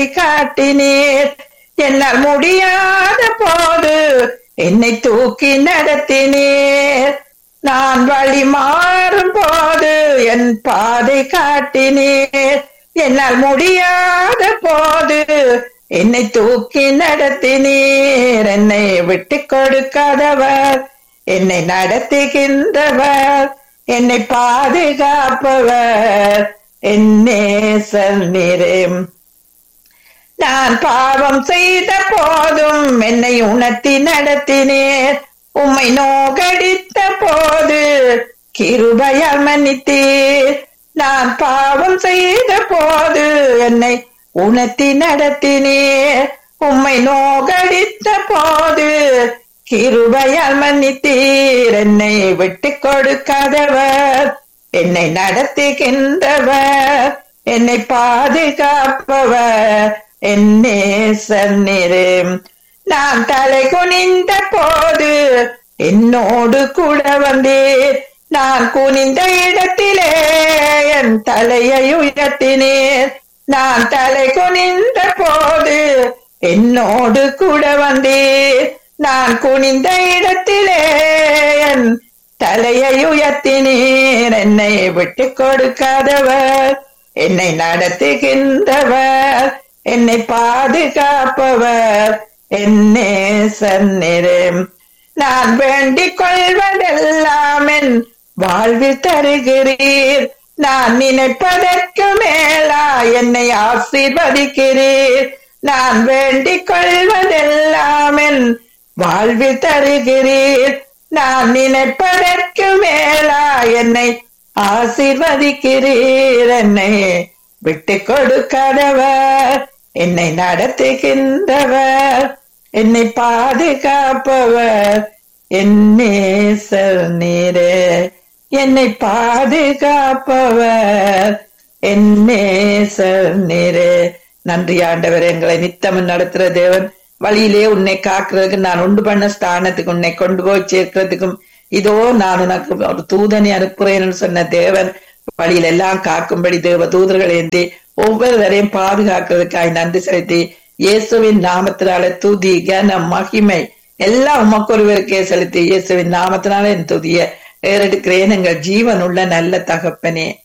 காட்டினீர். என்னால் முடியாத போது என்னை தூக்கி நடத்தினீர். நான் வழி மாறும் போது என் பாதை காட்டினீர். என்னால் முடியாத போது என்னை தூக்கி நடத்தினீர். என்னை விட்டு கொடுக்காதவர், என்னை நடத்துகின்றவர், என்னை பாதுகாப்பவர் என்னேசர் நீரே. நான் பாவம் செய்த போதும் என்னை உணர்த்தி நடத்தினீர். உம்மை நோகடித்த போது கிருபையால் மன்னித்தீர். நான் பாவம் செய்த போது என்னை உணர்த்தி நடத்தினீர். உம்மை நோகடித்த போது கிருபையால் மன்னித்தீர். என்னை விட்டு கொடுக்காதவர், என்னை நடத்துகின்றவர், என்னை பாதுகாப்பவர் என்னேசர் நீரே. நான் தலை குனிந்த போது என்னோடு கூட வந்தீர். நான் குனிந்த இடத்திலே என் தலையை உயர்த்தினீர். நான் தலை குனிந்த போது என்னோடு கூட வந்தீர். நான் குனிந்த இடத்திலே என் தலையை உயர்த்தினீர். என்னை விட்டு கொடுக்காதவர், என்னை நடத்துகின்றவர், என்னை பாதுகாப்பவர் என்னேசர் நீரே. நான் வேண்டிக் கொள்வதெல்லாம் என் வாழ்வில் தருகிறீர். நான் நினைப்பதற்கு மேலா என்னை ஆசீர்வதிக்கிறீர். நான் வேண்டிக் கொள்வதெல்லாம் என் வாழ்வில் தருகிறீர். நான் நினைப்பதற்கு மேலா என்னை ஆசீர்வதிக்கிறீர். என்னை விட்டு கொடுக்காதவர், என்னை நடத்துகின்றவர், என்னை பாதுகாப்பவர் என்னேசர் நீரே. என்னை பாதுகாப்பவர் என்னேசர் நீரே. நன்றி ஆண்டவர், எங்களை நித்தமும் நடத்துற தேவன். வழியிலே உன்னை காக்குறதுக்கு, நான் உண்டு பண்ண ஸ்தானத்துக்கு உன்னை கொண்டு போய் சேர்க்கிறதுக்கும் இதோ நான் உனக்கு ஒரு தூதனை அனுப்புறேன்னு சொன்ன தேவன். வழியில எல்லாம் காக்கும்படி தேவ தூதர்களை ஏந்தி ஒவ்வொருவரையும் பாதுகாக்கிறதுக்காய் நன்றி செலுத்தி இயேசுவின் நாமத்தினால துதி கன மகிமை எல்லாம் உமக்கு ஒருவருக்கே செலுத்தி இயேசுவின் நாமத்தினால என் துதிய ஏறெடுக்கிறேன். எங்கள் ஜீவன் உள்ள நல்ல தகப்பனே,